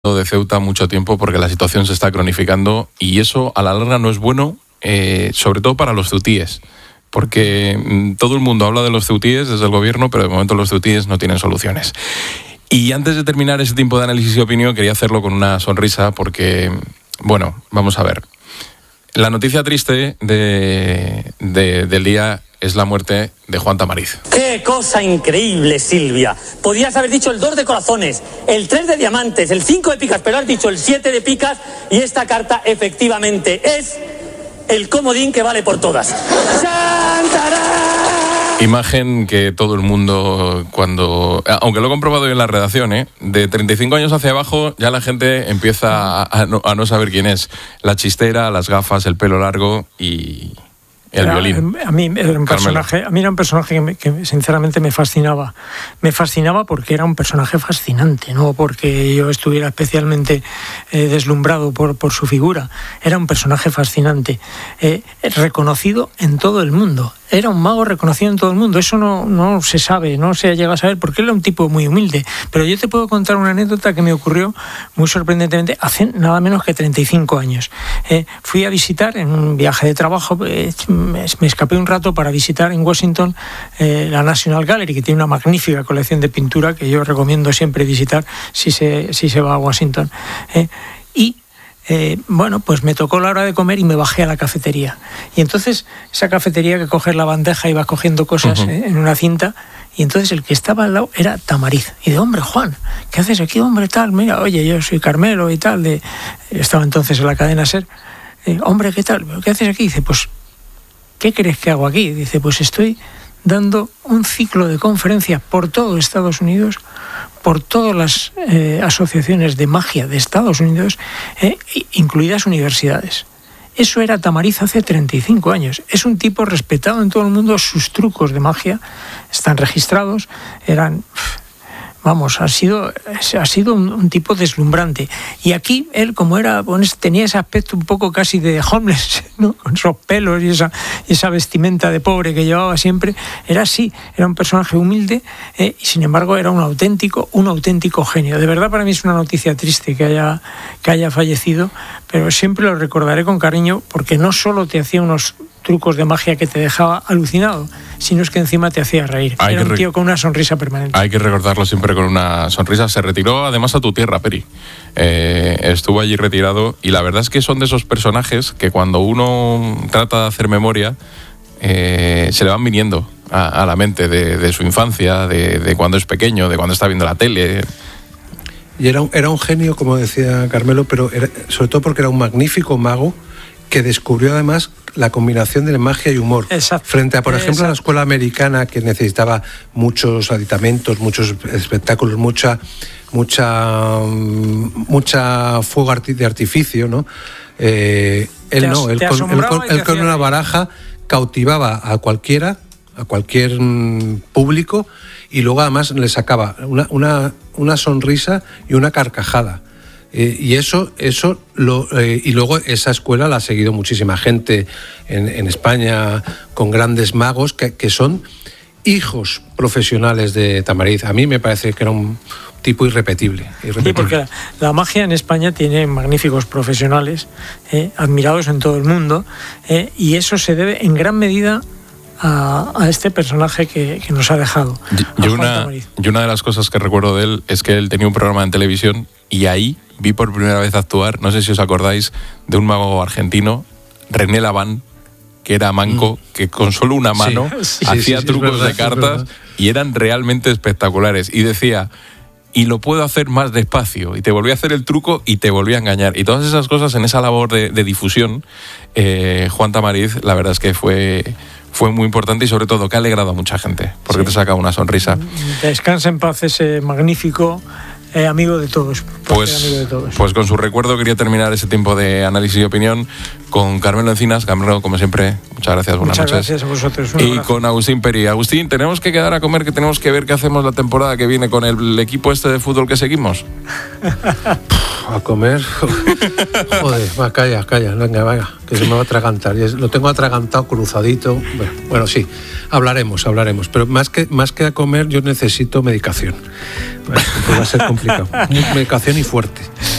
de Ceuta mucho tiempo porque la situación se está cronificando y eso a la larga no es bueno, sobre todo para los ceutíes, porque todo el mundo habla de los ceutíes desde el gobierno, pero de momento los ceutíes no tienen soluciones. Y antes de terminar ese tiempo de análisis y opinión, quería hacerlo con una sonrisa porque, bueno, vamos a ver. La noticia triste del día es la muerte de Juan Tamariz. ¡Qué cosa increíble, Silvia! Podías haber dicho el 2 de corazones, el 3 de diamantes, el 5 de picas, pero has dicho el 7 de picas y esta carta efectivamente es el comodín que vale por todas. ¡Chantarán! Imagen que todo el mundo, aunque lo he comprobado hoy en la redacción, de 35 años hacia abajo ya la gente empieza a no saber quién es. La chistera, las gafas, el pelo largo y el violín. A mí era un personaje que sinceramente me fascinaba. Me fascinaba porque era un personaje fascinante, no porque yo estuviera especialmente deslumbrado por su figura. Era un personaje fascinante, reconocido en todo el mundo. Era un mago reconocido en todo el mundo. Eso no se sabe, no se llega a saber, porque él era un tipo muy humilde. Pero yo te puedo contar una anécdota que me ocurrió muy sorprendentemente hace nada menos que 35 años. Fui a visitar en un viaje de trabajo, me escapé un rato para visitar en Washington la National Gallery, que tiene una magnífica colección de pintura que yo recomiendo siempre visitar si se va a Washington. Bueno, pues me tocó la hora de comer y me bajé a la cafetería. Y entonces, esa cafetería que coges la bandeja y vas cogiendo cosas en una cinta, y entonces el que estaba al lado era Tamariz. Y de hombre, Juan, ¿qué haces aquí, hombre, tal? Mira, oye, yo soy Carmelo y tal. Estaba entonces en la cadena SER. Hombre, ¿qué tal? ¿Qué haces aquí? Dice, pues, ¿qué crees que hago aquí? Dice, pues estoy dando un ciclo de conferencias por todo Estados Unidos, por todas las asociaciones de magia de Estados Unidos, incluidas universidades. Eso era Tamariz hace 35 años. Es un tipo respetado en todo el mundo, sus trucos de magia están registrados, ha sido un tipo deslumbrante. Y aquí él, como tenía ese aspecto un poco casi de homeless, ¿no? Con esos pelos y esa vestimenta de pobre que llevaba siempre, era un personaje humilde, y sin embargo era un auténtico genio. De verdad, para mí es una noticia triste que haya fallecido, pero siempre lo recordaré con cariño, porque no solo te hacía unos trucos de magia que te dejaba alucinado, sino es que encima te hacía reír. Era un tío con una sonrisa permanente. Hay que recordarlo siempre con una sonrisa. Se retiró además a tu tierra, Peri. Estuvo allí retirado y la verdad es que son de esos personajes que cuando uno trata de hacer memoria se le van viniendo a la mente de su infancia, de cuando es pequeño, de cuando está viendo la tele. Y era un genio, como decía Carmelo, pero sobre todo porque era un magnífico mago que descubrió además la combinación de magia y humor. Exacto. Frente a, por ejemplo, a la escuela americana, que necesitaba muchos aditamentos, muchos espectáculos, mucha fuego de artificio, ¿no? Él con una baraja cautivaba a cualquier público, y luego además le sacaba una sonrisa y una carcajada. Y luego esa escuela la ha seguido muchísima gente en España, con grandes magos que son hijos profesionales de Tamariz. A mí me parece que era un tipo irrepetible. Sí, porque la magia en España tiene magníficos profesionales, admirados en todo el mundo, y eso se debe en gran medida a este personaje que nos ha dejado. Y una de las cosas que recuerdo de él es que él tenía un programa en televisión y ahí vi por primera vez actuar, no sé si os acordáis, de un mago argentino, René Laván, que era manco, que con solo una mano hacía trucos de cartas y eran realmente espectaculares. Y decía, y lo puedo hacer más despacio, y te volví a hacer el truco y te volví a engañar. Y todas esas cosas en esa labor de difusión, Juan Tamariz, la verdad es que fue muy importante y sobre todo que ha alegrado a mucha gente, porque te saca una sonrisa. Descansa en paz ese magnífico amigo de todos. Pues con su recuerdo quería terminar ese tiempo de análisis y opinión con Carmelo Encinas. Carmelo, como siempre, muchas gracias, buenas noches. Muchas gracias a vosotros. Y con Agustín Peri. Agustín, tenemos que quedar a comer, que tenemos que ver qué hacemos la temporada que viene con el equipo este de fútbol que seguimos. A comer. Joder, va, calla, venga, que se me va a atragantar. Lo tengo atragantado, cruzadito. Bueno, sí, hablaremos. Pero más que a comer, yo necesito medicación. Pues va a ser complicado. Medicación y fuerte.